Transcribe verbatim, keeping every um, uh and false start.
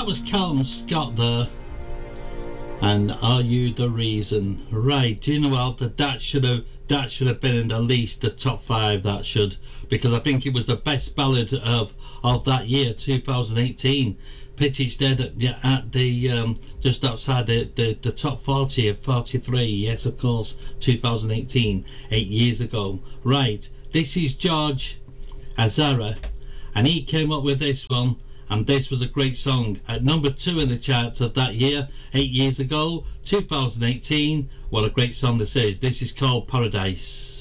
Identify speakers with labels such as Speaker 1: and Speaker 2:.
Speaker 1: was Callum Scott there. And Are You the Reason? Right, do you know what? That that should have that should have been in at least the top five. That should, because I think it was the best ballad of of that year, two thousand eighteen. Pity it's dead at, yeah, at the um, just outside the, the, the top forty of forty-three. Yes, of course, two thousand eighteen, eight years ago. Right, this is George Azara, and he came up with this one. And this was a great song at number two in the charts of that year, eight years ago, two thousand eighteen. What a great song this is. This is called Paradise.